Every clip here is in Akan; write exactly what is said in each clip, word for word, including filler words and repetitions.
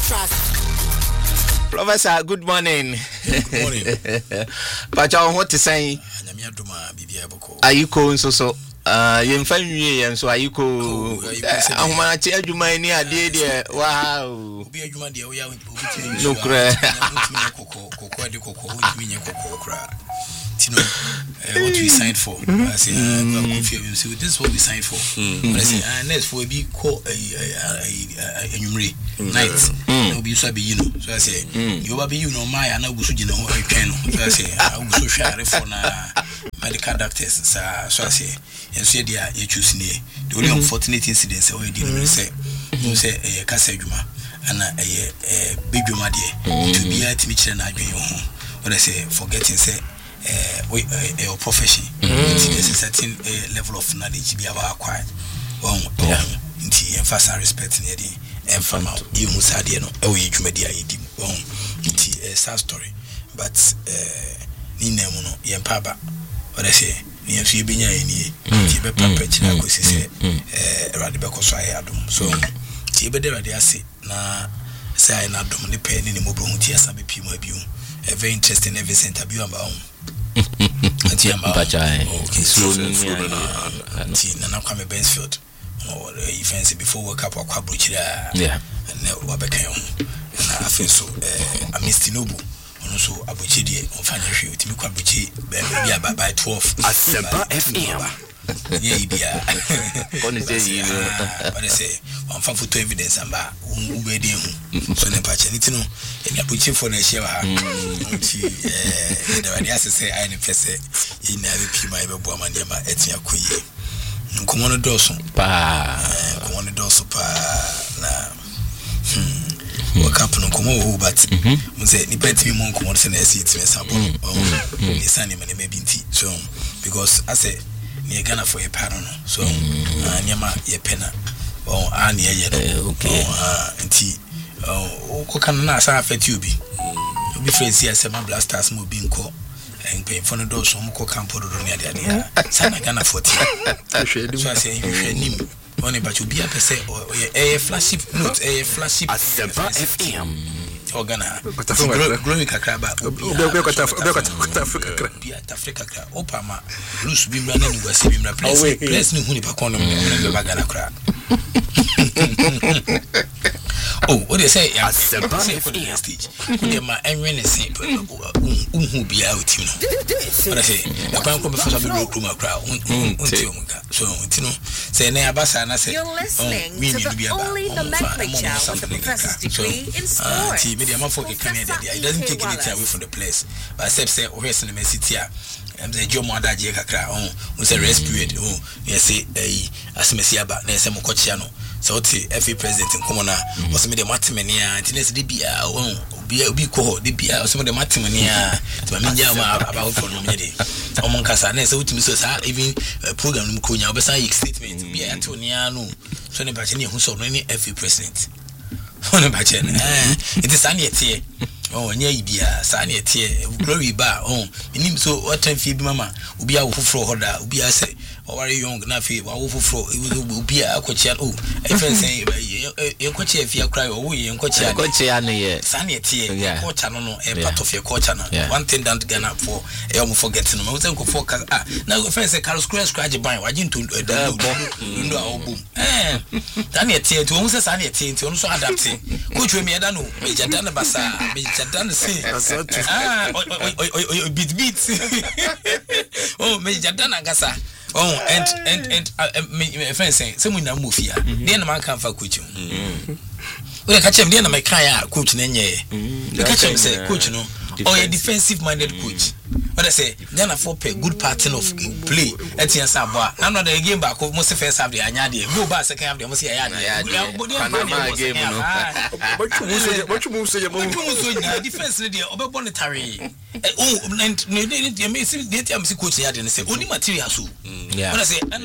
trust. Professor, good morning. Good morning. Pacha, what to say? Are you cool so so? Uh, you find me and so are you cool? I'm gonna tell you my near dear. Wow. No cry. You know, uh, what we signed for. I say, uh, this is what we signed for. But I say, uh, next for a big call a numeri night. No be so be you know. So I say, you will be you know my and I will you know I can. So I say, I will so share for na medical doctors. So I say, and so they are you choose me. The only unfortunate incidents I did say, you say a Casajuma and a big Juma dear to be at Mitchell and I do home. But I say, forgetting say. Uh, we uh, profession. There's a certain uh, level of knowledge be about acquired. Um, yeah. Inti emphasize respect near the emphama. You must have the no. Oh, you media idim. Um, inti a sad story, but uh, ni nemo no yempaba. What I say, ni yemsi binya ini. Ti be perpet na kosi se. Eh, radi be koso aye adum. So, ti be de radi ase na say aye na adum ni pe ni ni mo bro ti asa be pi mo abiu. A very interesting every center bi about. Pachai. Okay, slow na na kwame Bensfield. Oh, you fancy before wake up akwa bruchira. Yeah. And now wabeka yo. Na afen so eh Amistinobu. Ono so abuchidie onfanya hwe otimi kwa bruchi be by by twelve. Asempa F M. Yeah, ibia. Koni say you. But I say one fan photo evidence amba ubedi hu. So ne pacha nitino eni abuchi for na share ha. Nti eh the way say I ne pese ina be pima e be bo amande ma etia koye. Nkomo no doso pa. Nkomo no doso pa na hmm waka puno nkomo ho but mo say ni peti mo nkomo se na esi itime sabo. Ni sani me me binti. So because I say ni Ghana for a pattern, so anyama ye pena oh ani ye okay oh nti oh ko kan na sa affect you bi obi friends here say my blasters mo bi nko en pay for no do so mo ko campo do ni ade ade sana Ghana forty so I say you nim oni ba obi apese eh flagship note eh flagship Asempa F M Ogana glory kakraba obi obi kwata obi kwata Africa bi Africa kra opama loose bi mra na ni gwase bi mra place place ni hu ni pakon no be bagana kra oh what they say ya say for the stage they ma enwe ne say unhu bi out you know what I say I can come for some room kra unti omka so ntino say na abasa na say you're listening to the only the medical channel with the professor's degree in sport. Media man for Canada it doesn't take anything away from the place but except say o rest in the city am say jomo adaje kakra oh we say rest period oh yes say eh asemesi aba na say mo kochia no so oti every president in common na o say me de matemania antiness de bia oh obi obi ko ho de bia o say me de matemania to me nja ma aba for no me de o mon kasa na say utimi so sa even program no ko nya obesan yik statement bia antonia no so ne ba che ne hu so no ni every president on ba che eh it is ani etie oh nya ibia sa ani etie glory ba oh minim so what time fi bi mama obi a wo foforo hoda obi a say o ware young na fi wa wo foforo obi a akochia oh e fen say e kochia fi akra o wo ye kochia kochia no ye sa ani etie kocha no no e part of your culture no one thing that Ghana for e o mo forget no me say ko for ah na fen say Carlos Cruz scratch ban wa jinto do ndo a obum eh sa ani etie to wo say sa ani etie nti ono so adapt coach we me da no me jada na basa me jada say ah oi oi beat beat oh me jada na gasa oh and and and me friend say say we na mufia dey na man kan fa coach we ka chem dey na me kan ya coach na nye we ka chem say coach no or a defensive minded coach what I say Ghana for pay good pattern of play etian sabwa na no the game back mo say first half dey anya dey go back second half dey mo say ya dey Panama game no what you say what you say mo so defense dey obebo ne tare oh ne ne dey me see dey am see coach ya dey say oni material so what I say ana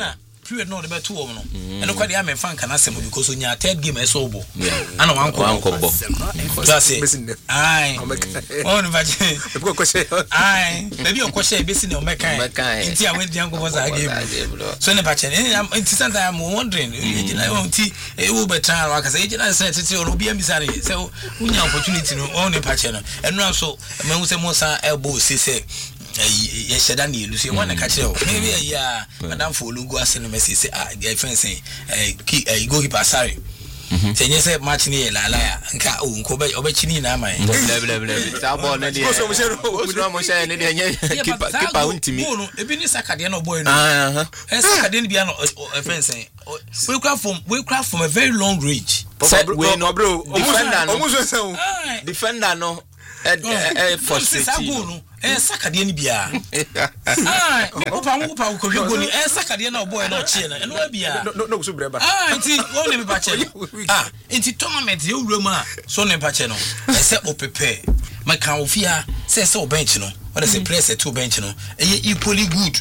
period no the two no and no kwade am fan kana sem because onya third game e so bo ana wan ko wan ko bo that's it ai on va je ko ko she ai maybe o ko she be sin o mekan nti a we dia ko bo za game so ne ba che nti santa am wondering you know nti e wo betra wa ka say you know say titi o bi am bisare say unya opportunity no on ne pa che no enu so ma hu say mo sa elbow say say ye sheda na elu say one ka kire o maybe ya madam for olugo ase no message say ah guy friend say eh go keep asare tenye say match ni la la ya nka o nko be obechini na man bla bla bla ta ball na dey so mo share o mo share ne dey nye keeper keeper untimi no ebi ni sakade na boy no ah eh sakade ni bia no friend say we craft from we craft from a very long range we no bro defender no defender defender no eh for no eh sakade ni bia ah opa mo opa ko go ni eh sakade na boy na ochie na eno bia no no so breba ah nti o ne me pa che ah nti tournament ye wura ma so ne pa che no e se o prepare my can ofia say say o bench no what say press to bench no e equally good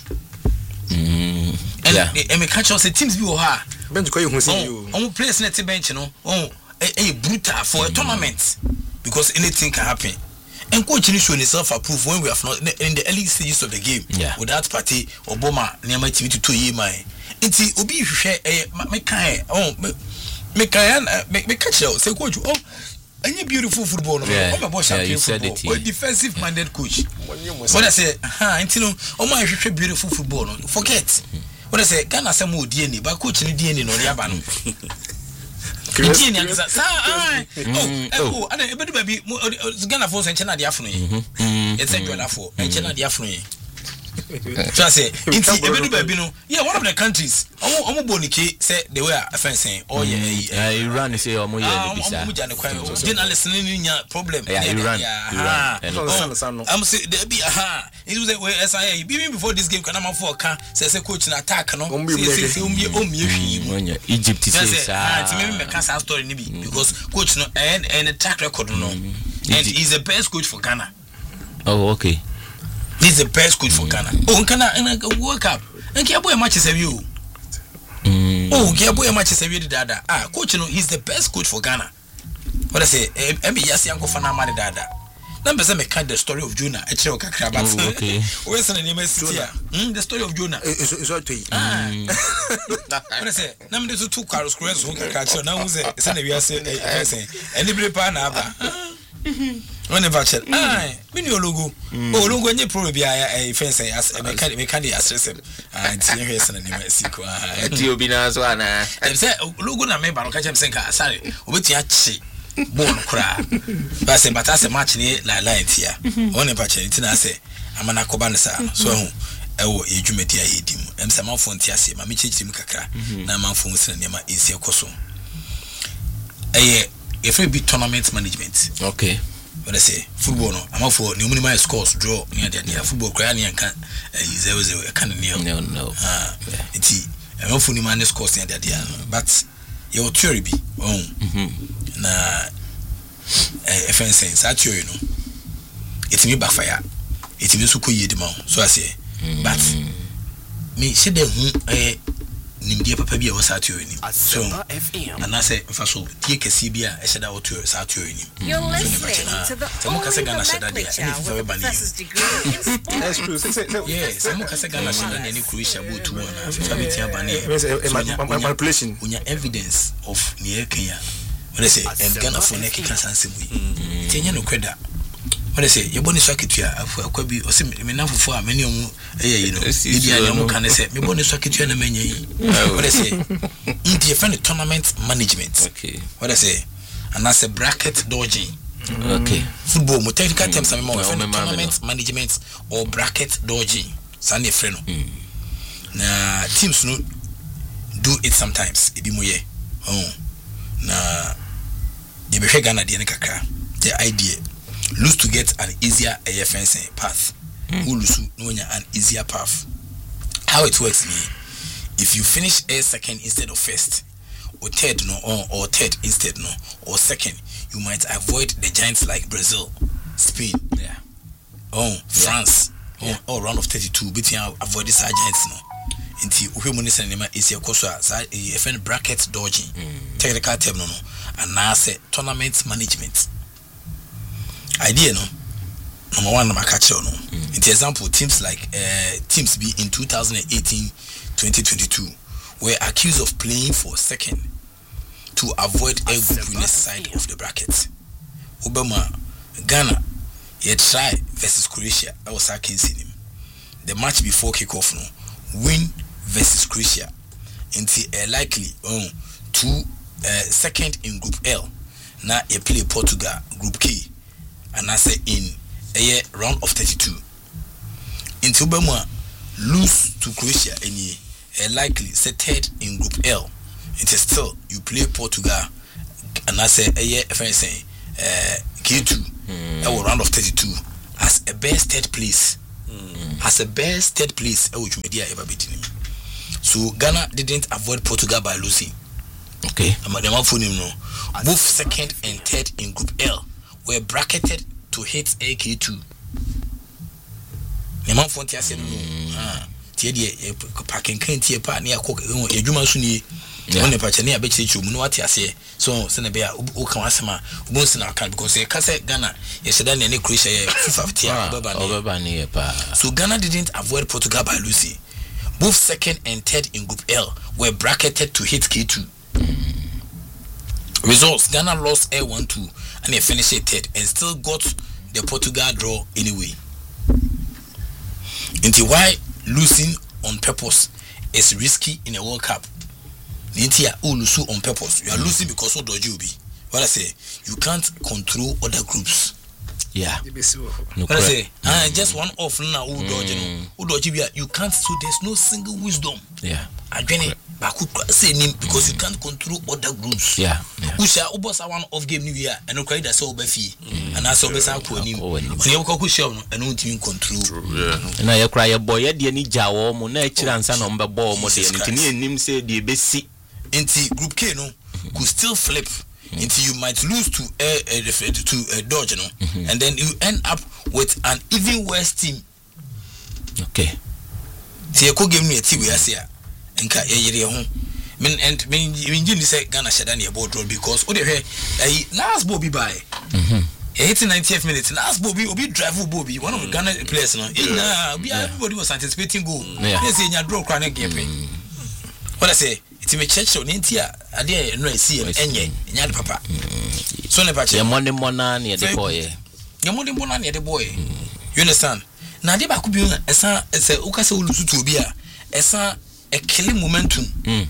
mm yeah e me catch us teams bi o ha bench ko ye hu say you on place na te bench no oh e brutal for a tournament because anything can happen. And coach is showing himself approve when we have not in the early stages of the game. Yeah. Without party Obama near my T V to two year my. Inti obi share eh me kan oh me kan me catch out say coach oh any beautiful football no oh my boy champion football or defensive minded coach. What I say ha inti no oh my hwehwe beautiful football no forget. What I say Ghana say mo D N A but coach ni D N A no dey aba no. Kini akasa sa ah oh oh ada ebedu baby Ghana for senche na dia afunu yi it's a jola for enche na dia afunu yi so say inti ebedu baby no yeah one of the countries omo omo bonike say they were fencing oh yeah Iran say omo ye ni bisa omo jane kwa journalist ni nya problem yeah Iran Iran I'm say they be aha it was way S I A even before this game kana man for kan say say coach na attack no say say omo omo hwi Egypt say ah ti me me kan sa story ni bi because coach no and and track record no and he's the best coach for Ghana. Oh okay. He's the best coach for Ghana. Oh, Ghana and World Cup. And kia boy matches have you. Oh, kia boy matches have you dada. Ah, coach no, he's the best coach for Ghana. What I say, em yasi yanko fana mari dada. Number say me kind the story of Jonah. E chiro kakra but. Oh, okay. Where's the name Jonah? Hmm, the story of Jonah. It's it's all to you. Ah. What I say, number two two Carlos Cruz who kakra chiro. Now who say, say na we say, eh say, anybody pa na aba. When never check. Ah, me no logo. Oh, logo any problem be I fence as me can me can dey address him. Ah, nti here say na name siko. Ah, ti obi na so ana. Dem say logo na me ba no ka chem senka sorry. Obeti achi ball kra. Ba say bata say match ni la line tia. On never check nti na say amana koba ne sa. So hu ewo edwumadi a yedim. Em say man fo nti ase ma me chechirim kakra. Na man fo nsi na nema ensi ekoso. Eh if it be tournament management. Okay. What I say, football no, I'm for new minimum scores draw near the football crying and can is a kind of near no no ah it's I'm for new minimum scores near the idea but your theory be oh na F N sense that theory no it's me backfire it's me so ko yedi ma so I say but me she dey hu eh nimdia papa bia wasa theory ni so and I say fa so tie kesi bia e sheda wo theory sa theory ni you're listening to the only professor's degree in sport. That's true. Yes, I'm kase Ghana sheda na ni Croatia bo two na FIFA betia ba na manipulation unya evidence of near Kenya when I say and Ghana for neck can sense we tenya no kweda when I say you boni swaketua akwa bi o se me na fofo a many omu eh you know bia na omu kan say me boni swaketua na manya yi when I say in the friend tournament management okay what I say and that's a bracket dodging okay football mo technical terms am mo tournament management or bracket dodging sane friend na teams no do it sometimes e bi mo ye oh na ye be Ghana de ne kakra the idea lose to get an easier A F N path. Mm. Who lose no an easier path. How it works me, if you finish a second instead of first, or third no, or, or third instead no, or second, you might avoid the giants like Brazil, Spain, yeah, oh France, yeah. or, or round of thirty-two, but you avoid the giants no. Inti uhemu ni senema isi yakoswa sa a friend bracket dodging technical term no no and now say tournament management idea no number one na makache no inti example teams like uh, teams be in twenty eighteen twenty twenty-two were accused of playing for second to avoid a group winner side of the bracket. Obama Ghana ye try versus Croatia. That was our case in him. The match before kickoff no win versus Croatia into a likely um, to uh, second in group L. Now you play Portugal group K and I say in a round of thirty-two. Into Obama lose to Croatia and ye a likely say third in group L. It is still you play Portugal and I say a year if I say uh, K two mm. Our round of thirty-two as a best third place mm. as a best third place which media ever beating him. So Ghana didn't avoid Portugal by losing. Okay. Both second and third in group L were bracketed to hit A K two. Neman Fontia said no. Ah. Tiedi packing can tia pa near cook a juma suni. Only Pachania Betty no what I say. So Senabia Ukawasama, Bonsina can because a cassette Ghana yesterday any Croatia fifty. So Ghana didn't avoid Portugal by Lucy. Both second and third in group L were bracketed to hit K two. Results Ghana lost A one two and they finished third and still got the Portugal draw anyway. Into why losing on purpose is risky in a World Cup. Nintia lose on purpose. You are losing because of dodgy be. What I say, you can't control other groups. Yeah. No, what I say, ah, just one off now. Who dodgy? Who dodgy? You can't. So there's no single wisdom. Yeah. I it. But could say name because you can't control other groups. Yeah. Who shall ubos a one off game new year and no credit that's all fee and that's all best I could name. When you go show and no team control. And I cry a boy at the any jaw mo nature and son on the ball more than him say the best. Into group K no could still flip until you might lose to a uh, to a uh, dodge no mm-hmm. And then you end up with an even worse team. Okay. See, you could give me a team we are here and cut a year home. Men and men you say Ghana Shadani about road because what the hell last Bobby by eighty ninetieth minute last Bobby will be drive Bobby one of the Ghana players no everybody was anticipating goal. Let's say you draw chronic game. What I say it's me church on India. I dare no see any any papa. So never check. Your money mona near the boy. Your money mona near the boy. You understand? Now they could be a son as a Ukasa Ulusu to be a son a killing momentum.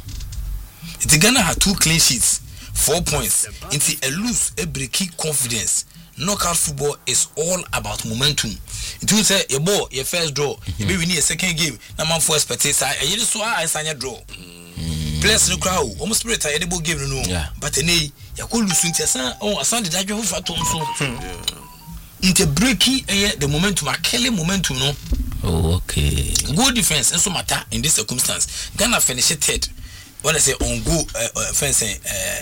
It's Ghana had two clean sheets, four points. Into a loose, a breaky confidence. Knockout football is all about momentum. It will say your ball, your first draw, you maybe need a second game. Now man for expectation, I just saw I sign your draw. Players no crowd, almost spirit I edible game no. But any you could lose into a oh a Sunday that you have for so. Into breaky the momentum, a killing momentum no. Oh, okay. Good defense and so matter in this circumstance. Ghana finish it third. What I say on go uh, fencing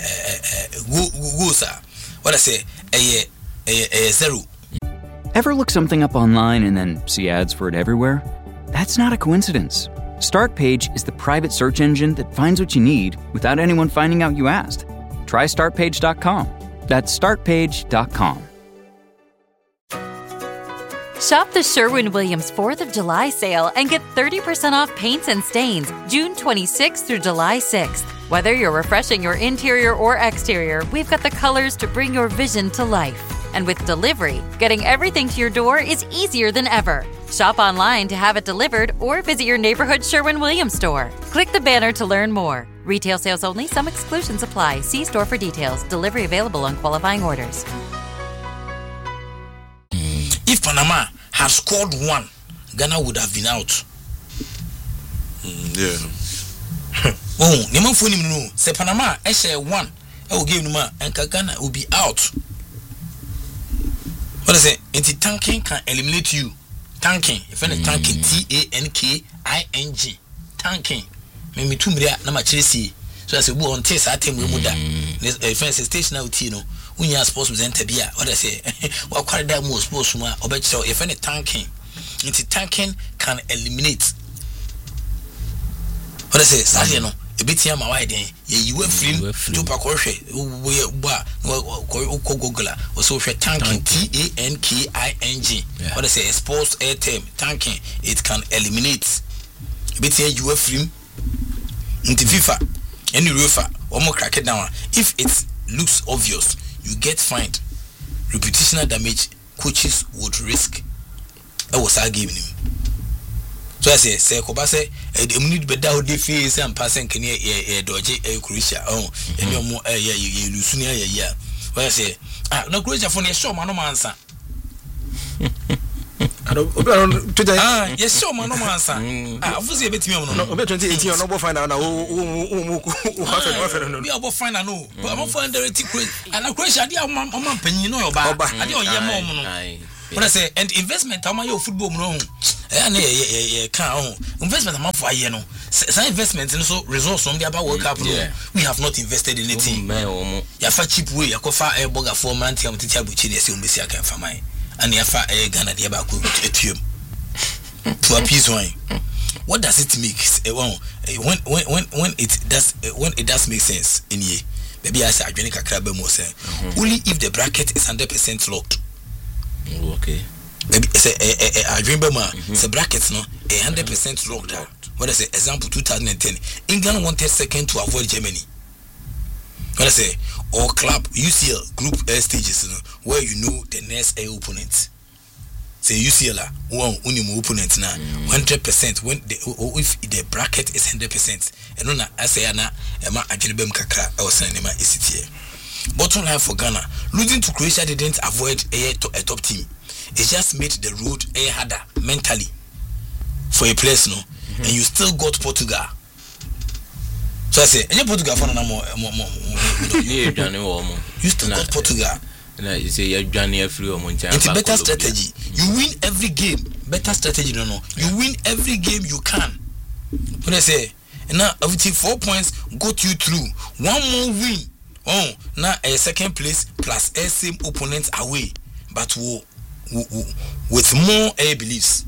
uh, go go sir. What I say a a zero. Ever look something up online and then see ads for it everywhere? That's not a coincidence. StartPage is the private search engine that finds what you need without anyone finding out you asked. Try start page dot com. That's start page dot com. Shop the Sherwin-Williams fourth of July sale and get thirty percent off paints and stains June twenty-sixth through July sixth. Whether you're refreshing your interior or exterior, we've got the colors to bring your vision to life. And with delivery, getting everything to your door is easier than ever. Shop online to have it delivered or visit your neighborhood Sherwin-Williams store. Click the banner to learn more. Retail sales only. Some exclusions apply. See store for details. Delivery available on qualifying orders. If Panama had scored one, Ghana would have been out. Mm, yeah. Oh, Neman phone him no. Say Panama, I share one. I will give him and Ghana will be out. What is it? Anti tanking can eliminate you. Tanking. If any tanking, T A N K I N G. Tanking. Maybe two million number Chelsea. So I say, we on test. I think we would that. Defense station out here. When you are supposed to enter beer, what I say, what quite that more supposed to or bet so if any tanking, anti tanking can eliminate. I say Sadia no a bit here my wide you were free to Pakoshe we ba Google or social tanking T A N K I N G. What I say exposed air term tanking it can eliminate a bit here you were free into FIFA any refer or more crack it down. If it looks obvious, you get fined. Reputational damage coaches would risk. I was arguing him. So I say, say, Kobase, a minute better how they face and passing can a dodgy a Croatia. Oh, and no more, eh, yeah, you lose near a year. Well, I say, ah, no Croatia for your show, man, no answer. I don't today. Ah, yes, show, man, no answer. I was a bit me on no, twenty eighteen, or no, find out now who we are both fine. I know, but I'm for the ticket and a Croatia, dear Mamma Penny, no, about I don't hear when I say, and investment, how my football no. And a car investment amount for a year. No, some investments and so resource from the about World Cup. We have not invested in anything. Yafa cheap way, Yakofa a boga for months. I'm to tell you, Chile, Messia can for mine. And Yafa a Ghana, the Abaku, to appease wine. What does it make? When when when when it does when it does make sense in ye. Maybe I say I drink a crab more say. Only if the bracket is hundred percent locked. Okay. Maybe say a dream bema say brackets no a hundred percent locked out. What I say example two thousand and ten England wanted second to avoid Germany. What I say or club U C L group A stages no, where you know the next A opponent. Say U C L one unimu opponent na hundred percent when the if the bracket is hundred percent. And no na I say na ema adwenebem kakra I was saying ema isitie. Bottom line for Ghana, losing to Croatia didn't avoid a, a top team. It just made the road a harder mentally for a place, no, mm-hmm. And you still got Portugal. So I say, any Portugal for no more, more, more, you still got Portugal. You say you're Johnny free or Monte. It's a better strategy. You win every game. Better strategy, no, no. You win every game you can. When I say, now everything four points got you through. One more win. Oh, now a second place plus a same opponents away, but wo, wo, wo, with more air beliefs.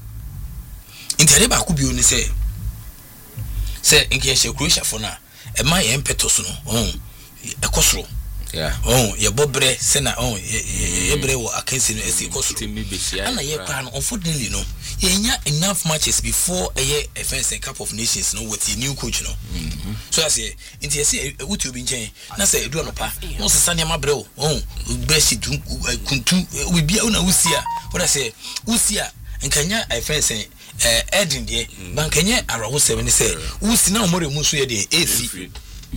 In the Reba could be only say, say in case you Croatia for now, a my impetus no, oh, a costro. Yeah. Oh, your bobre, sena, oh, ye bre or a case in a costro. And a year plan, unfortunately, no, ye enough matches before a year a fence and Cup of Nations, no, with the new coach, no. So I say, in the say, what you been saying, I say, do not pay. No, Sanya Mabro, oh, Bessie, Kuntu, we be on a Usia. What I say, Usia, and Kenya, I fancy, eh, Edin, dear, Bankanya, I was seven, say, Usi now more Musuya, the eighth.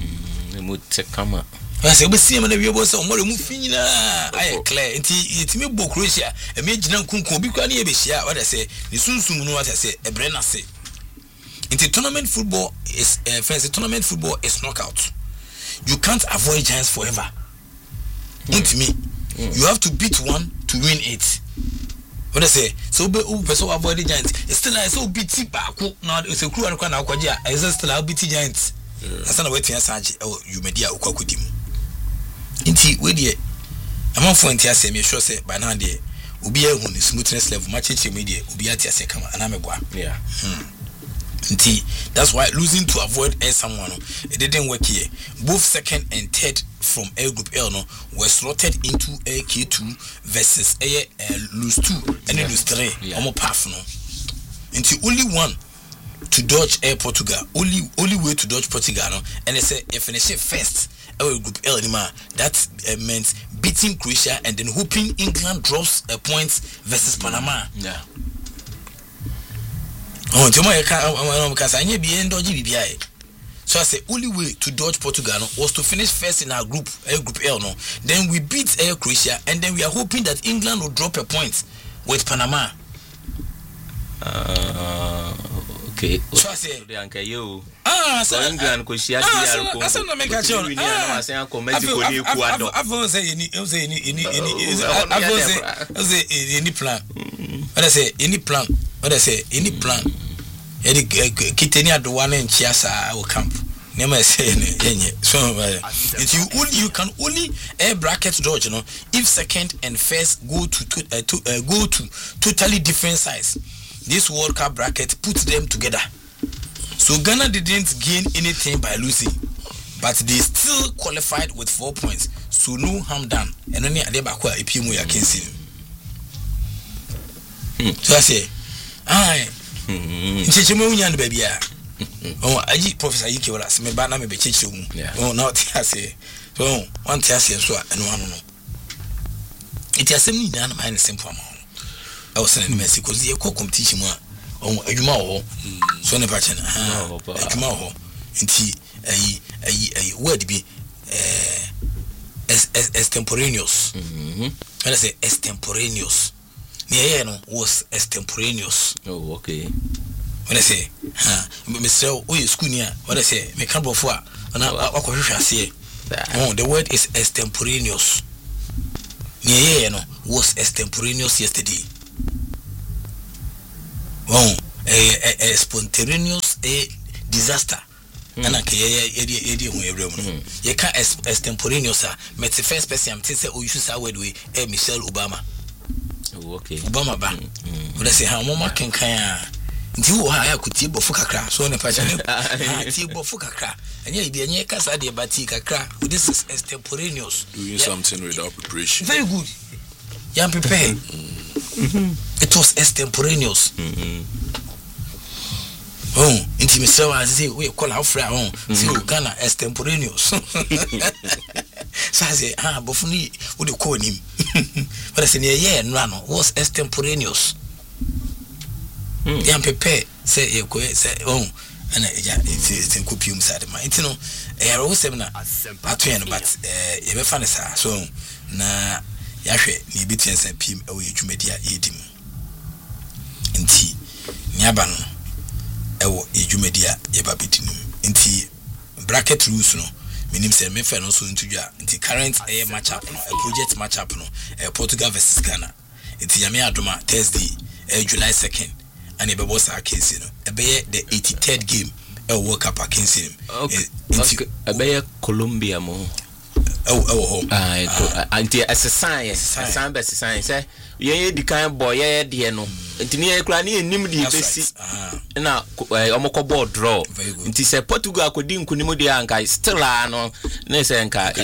Come up. I say, we see him and we was on more moving. I declare, and it's me, Bo Croatia, a major Kunko, because near Bishia, what I say, the soon soon know what I say, a Brenner say. Into tournament football is uh, fancy tournament football is knockout. You can't avoid giants forever. Into me, you have to beat one to win it. What I say, so be person avoid the giants. It's still like so beat back. Now it's a crew and can aquadia. I still have beat giants. That's not waiting as oh you media ukwakudim. Inti we dey among for inti asem you sure say by now dey obi ehun the smoothness level match eche media obi ati ase kama anameboa. Yeah. Hmm. Inti that's why losing to avoid air someone it didn't work here. Both second and third from L group L no were slotted into A K two versus A uh, lose two and then lose three. Omo path no. Inti only one to dodge Air Portugal. Only only way to dodge Portugal no. And they say if finish it first L group L anima that uh, meant beating Croatia and then hoping England drops a point versus Panama. Yeah. Oh, tomorrow because I need be end dodgy B B I. So I say only way to dodge Portugal no, was to finish first in our group, L group L no. Then we beat Air Croatia and then we are hoping that England will drop a point with Panama. Uh, okay. So I say the uncle you. Ah, so England ko share the Congo. Asa na make a show. Ah, I say uncle Mexico ni Ecuador. I've say any, I've say any, any, any. I've say any plan. What I say any plan. What I say any plan. Edi kiteni adwane nchiasa our camp. Never say any. So if you only you can only air bracket dodge, you know, if second and first go to, to, uh, to uh, go to totally different size. This World Cup bracket puts them together. So Ghana didn't gain anything by losing, but they still qualified with four points. So no harm done. And only Adebakwa Epimu ya Kensin. So I say, aye, Chichimu Yan baby. Oh, I eat Professor Ikiolas, me banner me be chichum. Oh, not I say. So one Tiasia and one no. It has semi done my simple amount. I was saying Mexico, the co competition. Oh, a Jumao, so never patch, a Jumao, and tea, a word be extemporaneous. When I say extemporaneous, near was extemporaneous. Oh, okay. When I say, ha, Mister O, you school near, what I say, make up of what, and I say, oh, the word is extemporaneous. Near was extemporaneous yesterday. Oh, a, a, a spontaneous a disaster. And I can't you can't extemporaneous. Met the first person I'm saying, oh, you should say, where do we, eh, Michelle Obama? Okay, Obama, ba. But I say, how Mama can can do I could tip of Fukakra, so on a patch, tip of Fukakra, and yet be a near Casa de Batika cra. This is extemporaneous. Doing something without preparation. Very good. Young prepared. It was extemporaneous. Mm-hmm. Oh, intimacy. I say we call our friend. Oh, see Ghana extemporaneous. So I say, ah, but for me, what do you call him? But I say, yeah, yeah, no, was extemporaneous. Young prepare. Say you go. Say oh, and yeah, it's it's in copium side of my. You know, eh, I was seminar. I train, but eh, you be funny sir. So na. Yahwe ni between say pim e we dwumadia yedim nti nyaba no e wo dwumadia ye ba betinim nti bracket rules no minim say me fa no so ntudwa nti current e match up no a project match up no e Portugal versus Ghana nti yame adoma Thursday e July second and e be boss against no e be the eighty-third game e World Cup against him nti e be Colombia mo. Oh, oh, oh. Anti as a science, a science, science. Ye the kind boy, ye dear no. Antinia Crani and Nimdi basic. Now, Omoko board draw. It is a Portugal could dim Kunimudia and I still are no Nesanka.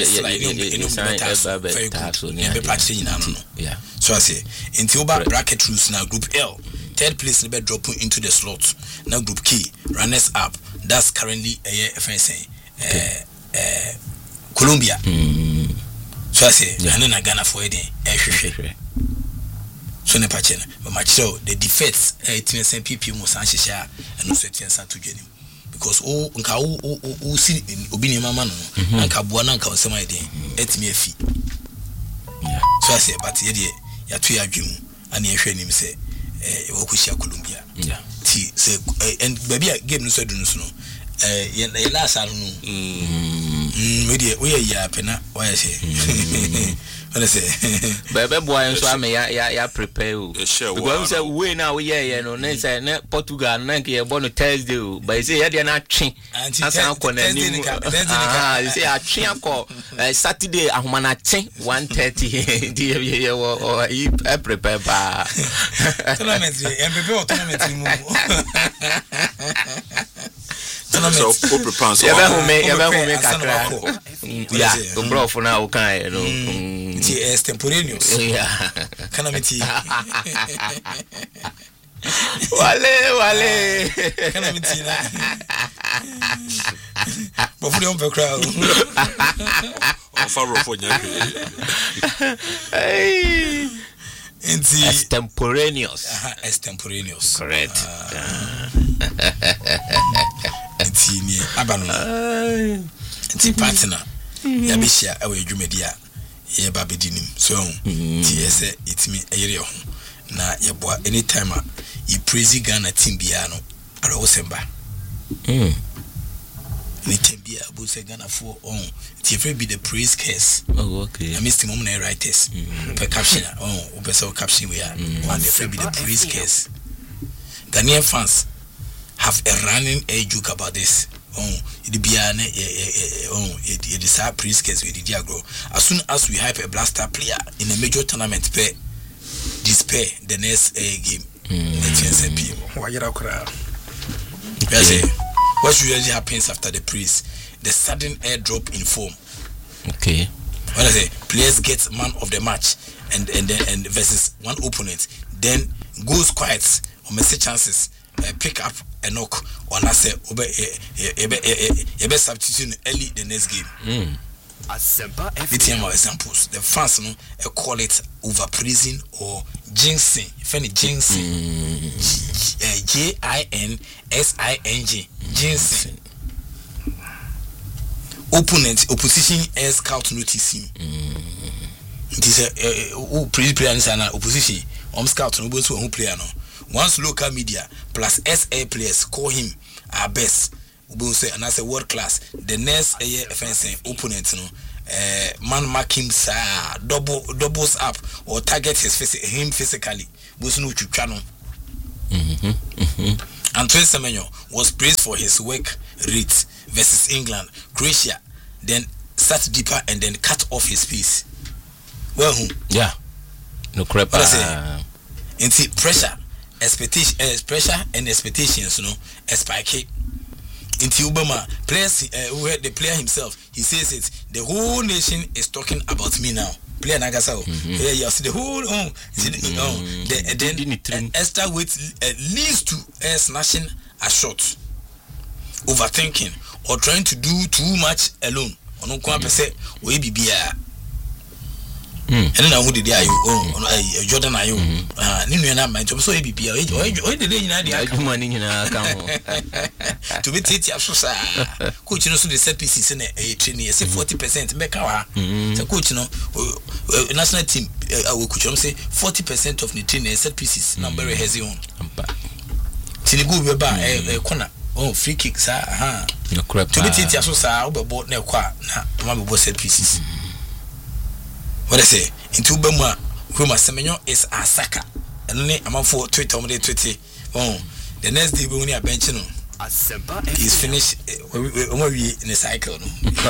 Yeah. So I say, in Tuba bracket rules now, Group L. Third place in the bed dropping into the slot. Now, Group K, runners up. That's currently a F S A. Uh, Colombia. Mm. So I say, yeah. And then Ghana for it. So ne patchen, but much so the defects eighteen S P P must answer and also ten to Jenny. Because oh, nka oh oh oh see Obini Mama no, nka buana nka osema ide, et me fi. So I say, but ye de ya tu ya dwemu, ani ehwe nim say eh e wo kushia Colombia. Yeah. Ti say and baby game no so do no so no. Eh ye last anu no. Mm, we dey we ya pena why say. What I say? Baby boy so am ya ya ya prepare o. Because say we now we here no na say na Portugal na ke born Thursday o. But say ya dey na twe. Asa ko na ni. Ah, say a twe akọ Saturday ahoma na twe one thirty. Di ye o I prepare ba. Tournament e prepare tournament mu. So prepare so. Ya ba ho me ya ba ho me kakra. Yeah, the bro for now okay no. It is extemporaneous. Yeah. Can I meet you? Wale, wale. Can I meet you? But for the umbrella crowd. Far off on your hey. Extemporaneous. Uh-huh, extemporaneous. Correct. It's in Abano. It's a partner. Yabisha, I will Jumedia. Ye baby dinim so ti ese itimi ayere ho na ye boa anytime you praise Ghana team bia no ara wo semba mm ni team bia bo se Ghana for on ti e be the praise case. Oh okay. I miss mom na writers per caption oh o be so caption we are one dey be the praise case. Ghanaian fans have a running a joke about this. Oh, it be an oh, it is a priest case with the diagro. As soon as we hype a blaster player in a major tournament, pay display the next uh, game. Let's say, why you are crying? what usually happens after the praise? The sudden airdrop in form. Okay. When I say players get man of the match and and then and versus one opponent, then goes quiet or miss chances, uh, pick up a knock or I say obe ebe substitute early the next game. Mm. The team of examples. The fans no uh, call it overpraising or jinxing. If any jinxing, mm. uh, J I N S I N G, jinxing. Opponent, opposition, air scout notice him. It is a who praise player and opposition. Um, scout no both who player no. Once local media plus S A players call him our best. We say and that's a world class. The next year offensive opponent no. Uh, man mark him sa double doubles up or target his phys- him physically. Both no chuchano. Antoine Semenyo was praised for his work rate versus England, Croatia, then sat deeper and then cut off his pace. Well, who? Yeah, no crap. What I say? Into pressure, expectation, uh, pressure and expectations, you know, a spike. Into Obama, players, uh, the player himself, he says it. The whole nation is talking about me now. Player Nagasao, mm-hmm. yeah, you see the whole oh, see the, mm-hmm. oh the, then uh, extra weight uh, leads to uh, snatching a shot, overthinking or trying to do too much alone. On no one percent, we be be a. And then I would do you oh Jordan are you? Ah, Ninu na my job so we be a. Why the day in idea? Money in a To be titi asosa. Coach no so the set pieces in a training. Say forty percent make our. So coach no national team our coach say forty percent of the training set pieces number has on. Till go be ba e corner. Oh, free kicks ah. No crap. To be titi asosa obebo na kwa na ma be set pieces. What I say? Into Bema, who Semenyo is a sucker. And only a month for Twitter, Twitter. Oh, the next day we only a bench. He's finished in a cycle.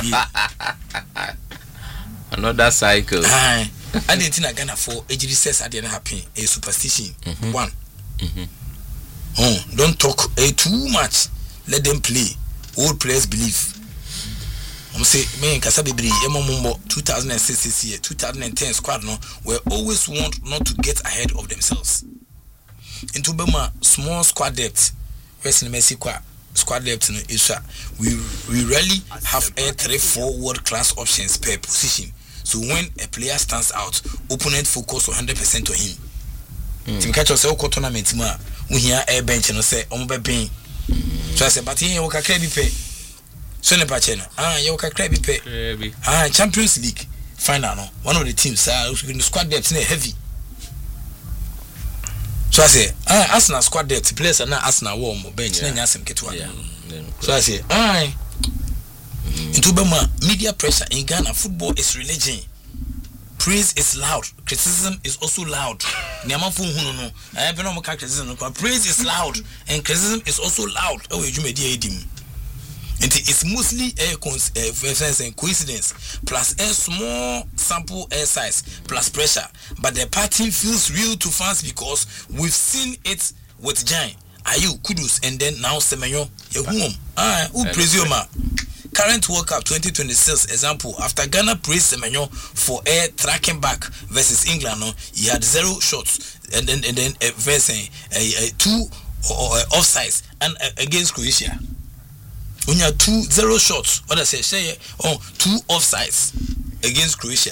Another cycle. I didn't think I gonna for age says I didn't happen. A superstition. Mm-hmm. One. Mm-hmm. Oh, don't talk uh, too much. Let them play. Old players believe. I'm say me Kasabibri Emomombo two thousand six this year, two thousand ten squad no were always want not to get ahead of themselves. Into Bema small squad depth, West in Mexico squad depth no Isha. We we rarely have a three four world class options per position. So when a player stands out, opponent focus one hundred percent on him. Team catch us all tournament ma we here air bench no say on be ben. So I say but here we can be pay. So ne pachena ah you can cry be pay ah Champions League final no one of the teams ah the squad depth na heavy. So I say ah Arsenal squad depth players na Arsenal warm bench na nyasem ketwa. So I say ah into Bema media pressure in Ghana football is religion. Praise is loud, criticism is also loud. Niama fu hu no no I be no mo criticism no praise is loud and criticism is also loud. Oh you me dey edim. It's mostly a coincidence plus a small sample air size plus pressure, but the pattern feels real to fans because we've seen it with Giant, Ayu, Kudus, and then now Semenyo, Yehum. Ah, who presume current World Cup twenty twenty-six example after Ghana praised Semenyo for air tracking back versus England, no, he had zero shots and then and then a versus a two or offsides and uh, against Croatia. When you have two zero shots, what I say, say oh two offsides against Croatia.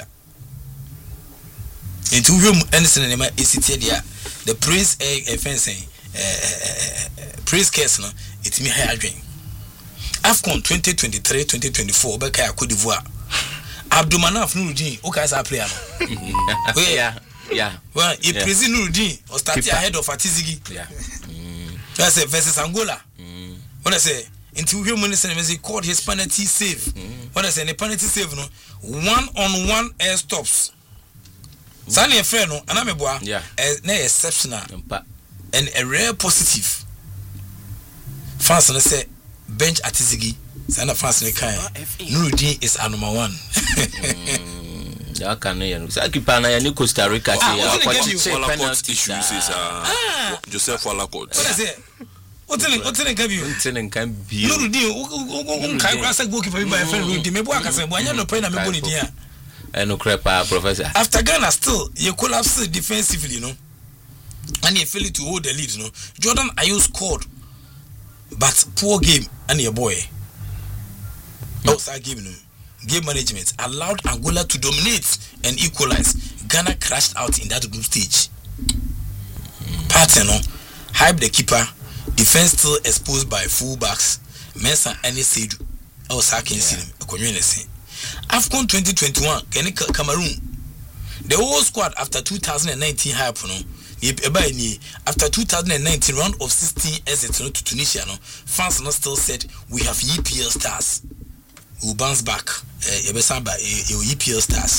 In two room, anything in the city there, the praise a fencing, praise case no, it's me higher drink. AFCON twenty twenty-three twenty twenty-four, Beka Cote d'Ivoire. Abdoumanaf Nouroudine, okay, as a player. Yeah, yeah. Well, he praised Nouroudine or started ahead of Atizigi. Yeah. That's it versus Angola. What I say. Into human he called his penalty save. Mm. What I say, the penalty save no one on one air stops. Mm. Sani a friend no, and I'm a boy. Yeah, na exceptional and a rare positive. Fans no say bench Atizigi. Sana fans no kind. Nouroudine is a number one. Ya kana ya. Saki pana ya ni Costa Rica. What penalty issues is uh Joseph Walakot. What I say. What's in what's in can be? What's in can be? No, dear, who can cross a goalkeeper by a friend with the Mebuaka said, why not playing a Mebuni dear? And no crap, Professor. After Ghana, still, you collapse defensively, you know, and you fail to hold the lead, you know. Jordan Ayew scored, but poor game, and your boy. Outside game, you know. Game management allowed Angola to dominate and equalize. Ghana crashed out in that group stage. Part, you know, hype the keeper. Defense still exposed by fullbacks. Mensah and Seydou. I was hacking him. AFCON twenty twenty-one, Cameroon. The whole squad after two thousand nineteen hype, no. After two thousand nineteen round of sixteen exits to Tunisia, no. France not still said we have E P L stars. Who bounce back. Eh, E P L stars.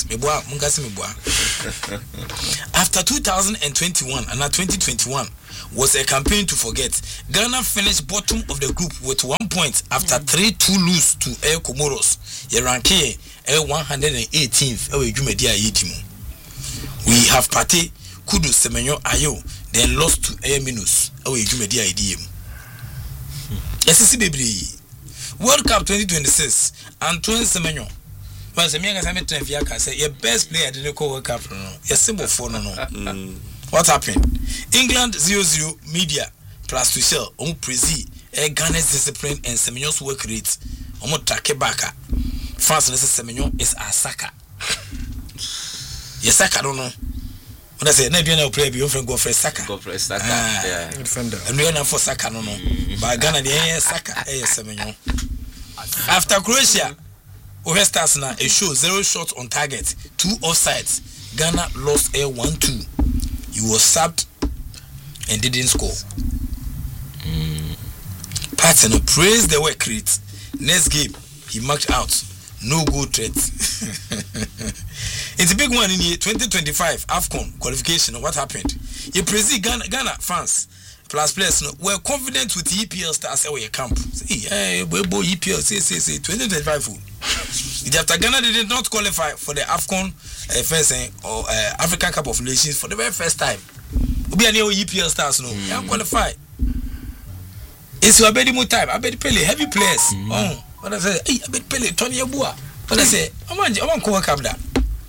After two thousand twenty-one and now twenty twenty-one was a campaign to forget. Ghana finished bottom of the group with one point after three two lose to Air Comoros. Ye rank Air one hundred eighteenth. We have Pate, Kudu, Semenyo, Ayo, then lost to Air Minus. S C Baby World Cup twenty twenty-six. Antoine Semenyo. But the Miaga Samet Fiaka say your best player didn't call World Cup. Your symbol for no. What happened? England zero zero media plus to shell on Prezi, a Ghana's discipline and Semenyo's work rate. Omo Takebaka. France Semenyo is a Saka. Yes, Saka don't know. When I say maybe you play, you go for Saka. Go for Saka. Yeah. And we are not for Saka no no. But Ghana the Saka eh Semenyo. After Croatia, we stars now a show zero shots on target, two offsides. Ghana lost a one two. He was sacked and didn't score. Mm. Patton praised the work rate. Next game, he marked out. No goal threat. It's a big one in year twenty twenty-five AFCON qualification. What happened? You praise Ghana, Ghana fans. Plus players no, we're confident with E P L stars away camp. See, hey, boy, E P L, say, say, say, twenty twenty-five. After Ghana did not qualify for the AFCON uh, first uh, or uh, African Cup of Nations for the very first time. We are near E P L stars no, mm. They qualify. It's your bedroom time. I bet Pele heavy players. Mm. Oh, what I say? Hey, I bet Pele Tony Yeboah. What I say? I want, I want to come that.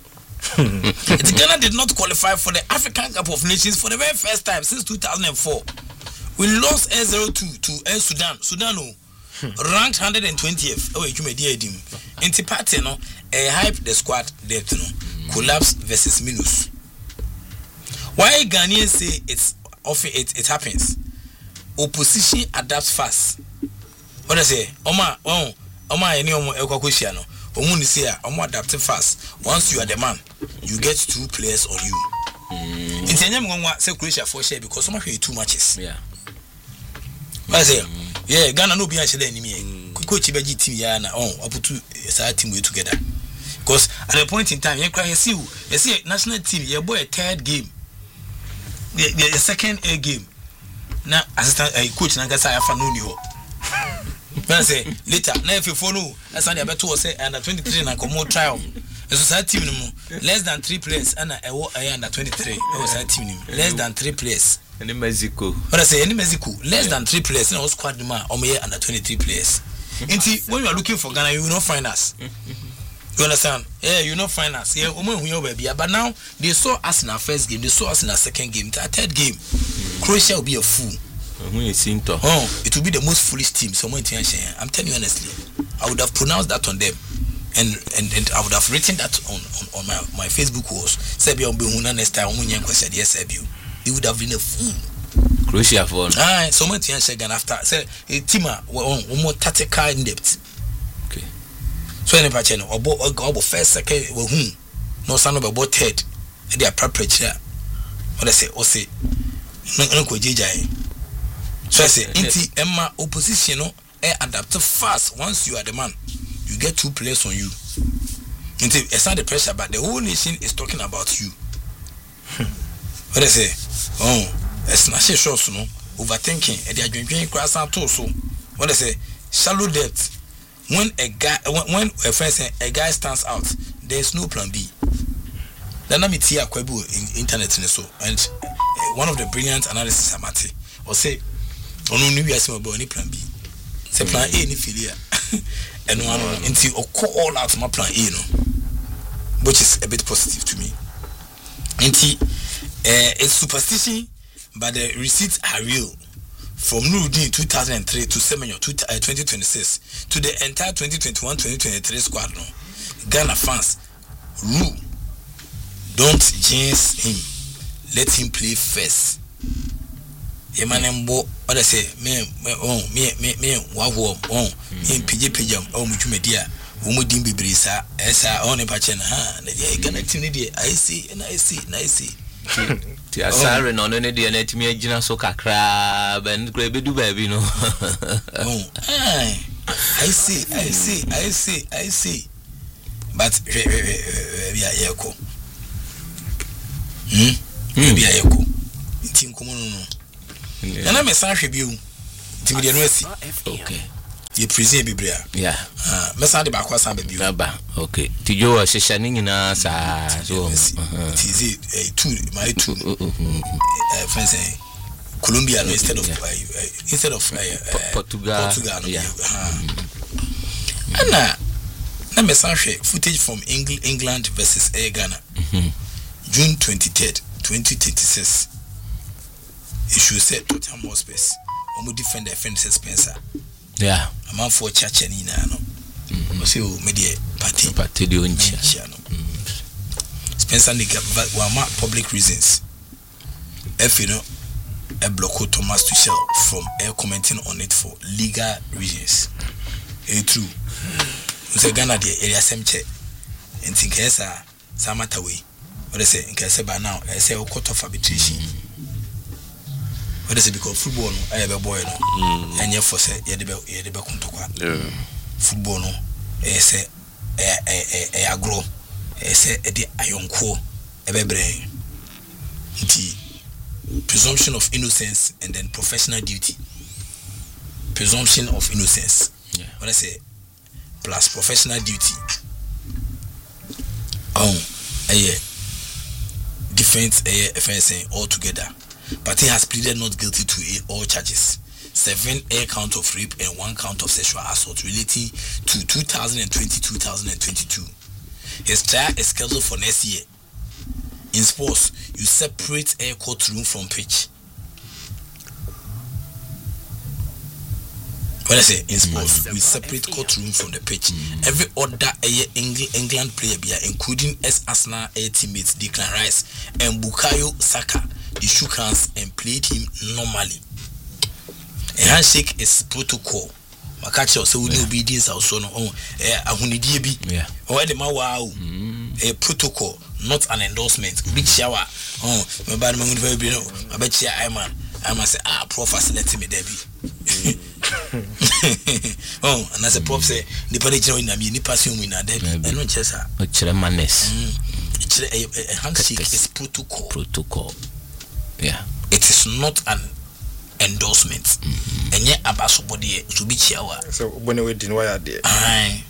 Ghana did not qualify for the African Cup of Nations for the very first time since two thousand four. We lost A zero two to Air Sudan. Sudan no, ranked one hundred twentieth. Oh, you made the idim. Inti party no, a hype the squad depth no, collapse versus minus. Why Ghanaians say it's often it it happens? Opposition adapts fast. What I say? Oma, oh, Oma, any omo ekwakweshia no. Omu say omo adapt fast. Once you are the man, you get two players on you. Mm. Inti enyam nwa say Croatia for share because some have two matches. Yeah. I say, mm. yeah, Ghana no be a share enemy. Mm. Coach Beji team ya na oh, put two side team we together. Because at a point in time, you cry you see, you see national team, you boy a third game. The, the, the second A game. Now assistant uh, coach Nangasa Afa no ni ho. I say later, now if you follow, that's why they better say under twenty-three and come more trial. The society team less than three players and I walk under twenty-three. That was that team less than three players. Any Mexico. But I say any Mexico less yeah. than three players. And I was squad the man on me under twenty-three players. Inti when you are looking for Ghana, you will not find us. You understand? Yeah, you will not find us. Yeah, baby. But now they saw us in our first game. They saw us in our second game. Our third game, Croatia will be a fool. Oh, it will be the most foolish team. So I'm telling you honestly, I would have pronounced that on them, and and, and I would have written that on, on, on my, my Facebook walls. Serbia next time yes, Serbia. They would have been a fool. Croatia for ah, so much again after say a team one more tactical in depth. Okay. So any patch no about first second who no son of about third. They are prepared. What I say, or say no go jijai. So I say, inti Emma opposition no eh adapt fast. Once you are the man, you get two players on you. Inti it's not the pressure, but the whole nation is talking about you. What I say? Oh, it's not a show, no overthinking. And they are drinking grass and so. What I say? Shallow depth. When a guy, when, when a friend say a guy stands out, there is no plan B. Then I'm here Kwebu in internet so, and uh, one of the brilliant analysis Amati or say. Ono ni wiase mabo ni plan B. Se plan A ni failure. Eno ano nti oko all out my plan A no. Which is a bit positive to me. Nti eh it's superstition but the receipts are real. From Nurudin two thousand three to Semenyo twenty twenty-six to the entire twenty twenty-one twenty twenty-three squad no. Ghana fans rule. Don't jinx him. Let him play first. Emanembo, what I say, me, oh, me, me, me, wawo, oh, me, pijam, pijam, oh, muchumedia, umudim bibrisa, esa, on a pachena, ha, ne, Ghana team, I see, and I see, and I see. Tia sare no no ne de na timi agina so kakra ben kra be du baby no. Oh, I see, I see, I see, I see. But we are yeko. Hmm? We are yeko. Team komo no. And I'm a sash review. Team de no see. Okay. You present biblia. Yeah. Ah, me sa de ba kwa sa ba biu. Aba. Okay. Tijo wa shesha ni nyina sa so. It is a two my two. Eh friends eh Colombia no instead of uh, instead of uh, Portugal. Portugal. Yeah. Ah. Ana na me sa hwe footage from England England versus Air Ghana. Mhm. June twenty-third twenty twenty-six. Issue said Tottenham Hotspur. Omo defend their friend Spencer. Yeah. A man for church and ina no. Mhm. So media party party di onchi. Spencer Nika wama public reasons. If you know a block Thomas Tuchel from air commenting on it for legal reasons. It's true. So Ghana the area semche and think esa samata way. What they say in case by now I say court of arbitration. What they say because football no I have a boy no and you for say you debe you debe kuntokwa. Football no eh say eh eh eh agro eh say e de ayonko e be brain. Nti presumption of innocence and then professional duty. Presumption of innocence. Yeah. What I say plus professional duty. Oh, eh defense eh offense all together. But he has pleaded not guilty to all charges. Seven air count of rape and one count of sexual assault relating to two thousand twenty to two thousand twenty-two. His trial is scheduled for next year. In sports, you separate air courtroom from pitch. What I say in sports, we separate courtroom from the pitch. Mm. Every other England England player, including S Arsenal air teammates Declan Rice and Bukayo Saka, they shook hands and played him normally. A handshake is protocol. Makacho so we obedience also no oh eh ahunidie bi. Yeah. Why the ma wow. A protocol, not an endorsement. Big shower. Oh, my bad man will be no. I bet you I man. I must say ah prof let me there be. Oh, and as a prof say the party join na me ni passion we na there be. I no chesa. O chere manes. It's a handshake is protocol. Protocol. Yeah. It is not an endorsement. Mm-hmm. And yet about somebody to be chiawa. So when we didn't wire there. Aye.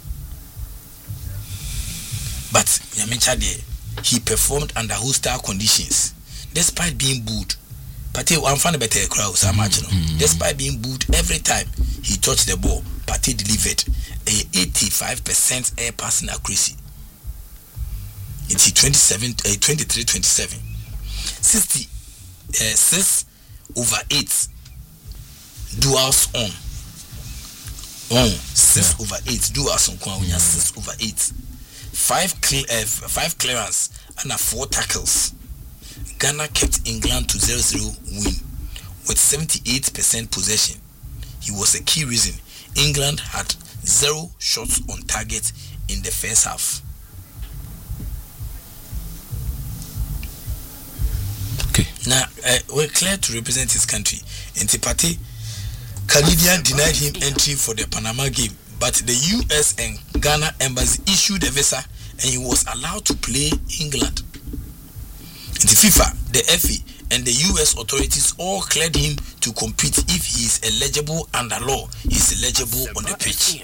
But Yamicha de he performed under hostile conditions despite being booed. Pate I'm fan better crowd so much no. Despite being booed every time he touched the ball, Pate delivered a eighty-five percent air passing accuracy. It's twenty-seven uh, twenty-three twenty-seven. sixty uh, six over eight duals on. On six yeah. over eight duals on kwa mm. six over eight. Five clear uh, five clearance and a four tackles. Ghana kept England to zero zero win with seventy-eight percent possession. He was a key reason England had zero shots on target in the first half. Okay. Now, uh, we're clear to represent his country. Intipati, Canadian denied him entry for the Panama game, but the U S and Ghana embassy issued a visa and he was allowed to play England. The FIFA, the F A, and the U S authorities all cleared him to compete if he is eligible under law. He is eligible on the pitch.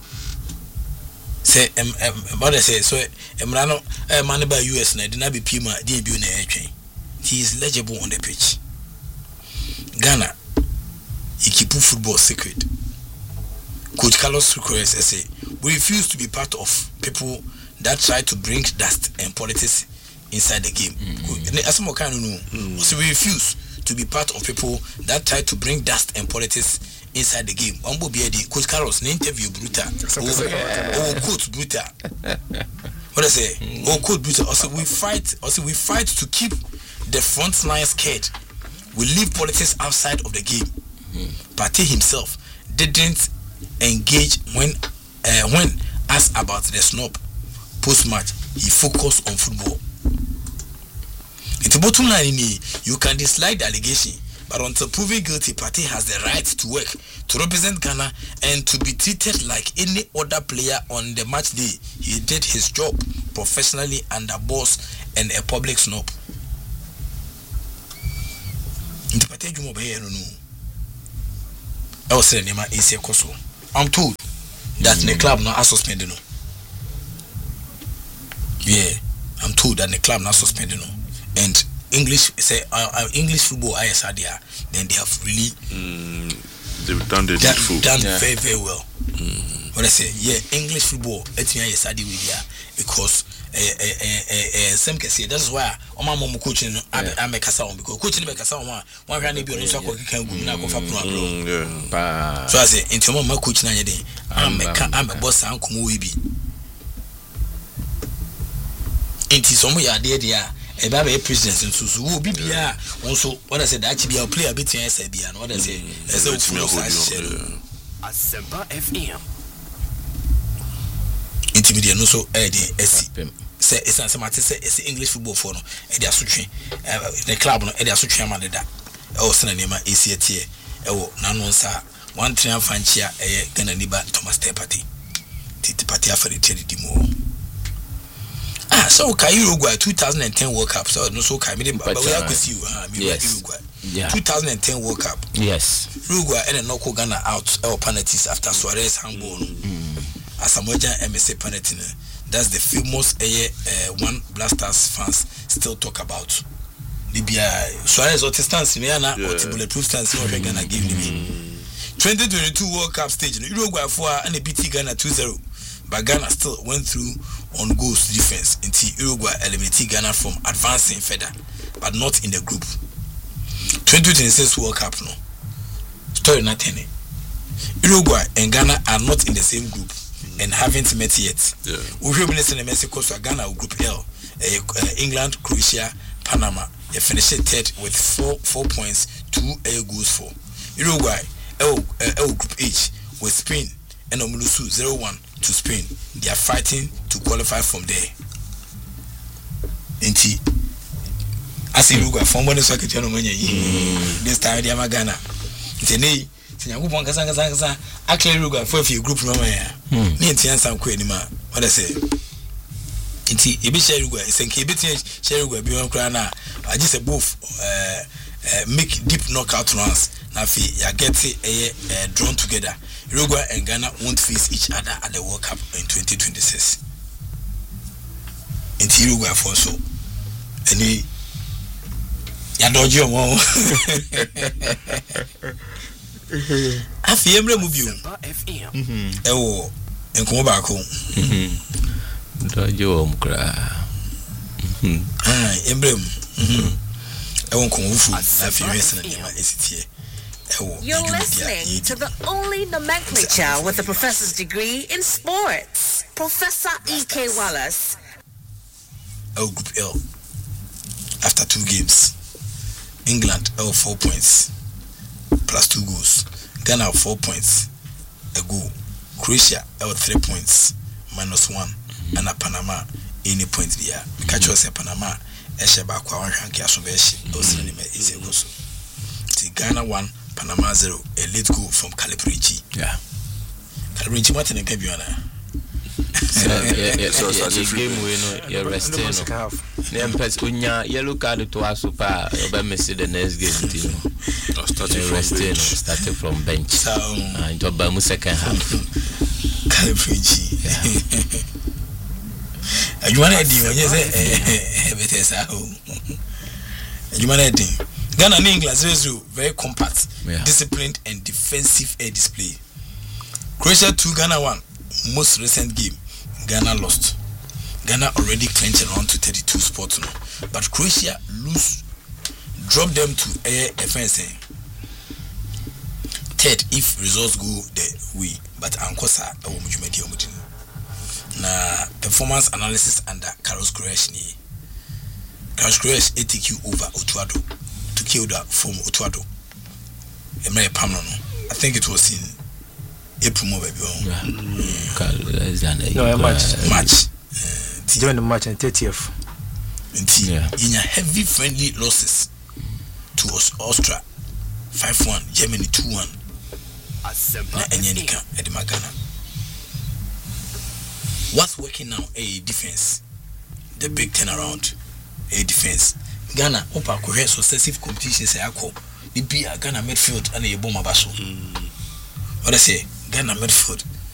Say, um, um, what I say, so, Emrano, a man by U S, and I did not be Pima, D B on the air train. He is legible on the pitch. Ghana, he keep people football sacred. Coach Carlos Rucores say, we refuse to be part of people that try to bring dust and politics inside the game. As mm-hmm. mm-hmm. So we refuse to be part of people that try to bring dust and politics inside the game. Ambo Biedi, Coach Carlos, an interview brutal. Oh, Coach brutal. What I say? Oh, Coach brutal. Also, we fight. Also, we fight to keep the front line scared. We leave politics outside of the game. Mm-hmm. Partey himself didn't engage when uh, when asked about the snub post match. He focused on football. In the bottom line, you can dislike the allegation, but until proven guilty, Partey has the right to work, to represent Ghana, and to be treated like any other player on the match day. He did his job professionally under boss and a public snub. In the Partey Jumo Baye no no. I was saying Nema Asia Koso. I'm told that mm. the club now are suspended. No. Yeah, I'm told that the club now suspended. No. And English say uh, uh, English football I S R D R, then they have really mm, they've done the done, done yeah. very very well. Mm. What I say, yeah, English football let me I S R D with here because eh eh eh eh some can say that's why on my mom coaching I make kasa on because coaching make kasa on one can be on so can go na go for pro bro. So I say into my coach na yede am make am boss an komo we bi. Inti some ya there there e ba be president so so wo bibia also what I said that be a player between S A B and what I say as a Asempa F M intermediate no so e dey S say it's an something say it's English football for no e dey asotwe the club no e dey asotwe amade da e wo sena nema E C T e wo nanu nsa one train fanchia e Ghana niba Thomas Partey titi Partey afere tedi dimo. Ah, so Kai Uruguay twenty ten World Cup. So no so Kai me but we are with you. Ah, me Uruguay. Yeah. twenty ten World Cup. Yes. Uruguay and knock Ghana out our penalties after Suarez handball. Mm. As a major M S A penalty. That's the famous uh, one Blasters fans still talk about. Libya Suarez or stance me na or bulletproof stance or Ghana give me. twenty twenty-two World Cup stage. Uruguay for and beat Ghana two zero. But Ghana still went through on goals defense until Uruguay eliminated Ghana from advancing further, but not in the group. twenty twenty-six World Cup no. Story nothing. Uruguay and Ghana are not in the same group and haven't met yet. Yeah. We will be in Mexico, so Ghana group L. Uh, uh, England, Croatia, Panama. They finished third with four four points, two air goals for. Uruguay L, uh, L group H with Spain and Omulusu zero one. To Spain, they are fighting to qualify from there. Inti, I see Uruguay from one secretary no money. This time they are Ghana. Today, Tinyaku Ponga Sanga Sanga, actually Uruguay for a few group no money. Me and Tian Sam Quenima. What I say? Inti, Ibi share Uruguay. Senki Ibi share Uruguay beyond Krana. I just a both make deep knockout runs. Nafi, ya get it drawn together. Uruguay and Ghana won't face each other at the World Cup in twenty twenty-six. In Uruguay for so. Any ya dodge your mom. Afi emre move you. F M. Ewo enkomo ba ko. Dodge your mkra. Ah, emre. Mhm. Ewo nkomo fu afi wese na nema esitie. You're listening to the only nomenclature with a professor's degree in sports. Professor E K Wallace. L Group L. After two games, England L four points plus two goals. Ghana four points, a goal. Croatia L three points minus one. And a Panama any point there. Catch us a Panama. Esheba kwa wanhanki asobeshi. Those name is a goal. Ghana one. Panama zero, a late goal from Caliprici. Yeah. Caliprici, what in a Gabiana? So, game winner, you're resting. Then, Pets Unya, yellow card to us super, you'll miss the next game. Starting resting, starting from bench. So, into Bamu second half. Caliprici. You want to do when you say, Betesa. You want to do Ghana and England zero zero, very compact. yeah. disciplined and defensive air display. Croatia two, Ghana one. Most recent game, Ghana lost. Ghana already clinched around to thirty-two spots now, but Croatia lose, drop them to air offense. Third, if results go the way, but Ankosa Awomujumedi Omudin. Na performance analysis under Carlos Queiroz ni. Carlos Queiroz A T Q over Otuado to kill that from Otuado. Emre Pamno. I think it was in April, baby. Yeah. Mm. No, a match. Match. During the match on thirtieth. Yeah. In a heavy friendly losses to Austria, five one, Germany two one. Na Enyenika Edimagana. What's working now? A defense. The big turnaround. A defense. Ghana, Opa Korea successive competitions. I call the Ghana midfield and a bomb abaso. What I say? Ghana midfield.